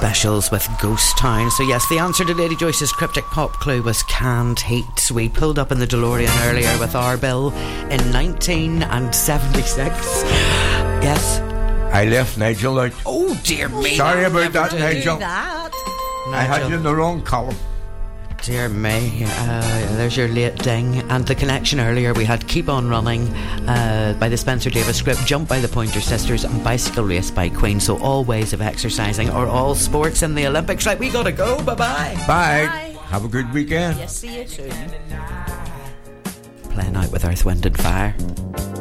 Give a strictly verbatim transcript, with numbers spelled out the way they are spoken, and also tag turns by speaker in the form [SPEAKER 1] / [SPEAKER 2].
[SPEAKER 1] specials with Ghost Town. So yes, the answer to Lady Joyce's cryptic pop clue was canned heat. We pulled up in the DeLorean earlier with our Bill in nineteen seventy-six. Yes,
[SPEAKER 2] I left Nigel out.
[SPEAKER 1] oh dear me,
[SPEAKER 2] Sorry
[SPEAKER 1] I'll
[SPEAKER 2] about
[SPEAKER 1] never
[SPEAKER 2] that,
[SPEAKER 1] do
[SPEAKER 2] Nigel.
[SPEAKER 1] that.
[SPEAKER 2] I had
[SPEAKER 1] Nigel.
[SPEAKER 2] you in the wrong column.
[SPEAKER 1] Dear me, uh, there's your late ding. And the connection earlier, we had Keep On Running uh, by the Spencer Davis script, Jump by the Pointer Sisters, and Bicycle Race by Queen. So all ways of exercising or all sports in the Olympics. Right, we gotta go. Bye-bye.
[SPEAKER 2] Bye.
[SPEAKER 3] Bye.
[SPEAKER 2] Have a good weekend.
[SPEAKER 3] Yes, see you soon.
[SPEAKER 1] Playing out with Earth, Wind and Fire.